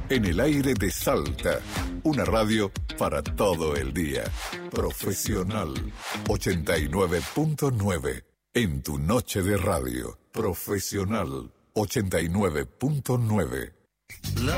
En el aire de Salta, una radio para todo el día. Profesional 89.9. En tu noche de radio. Profesional 89.9.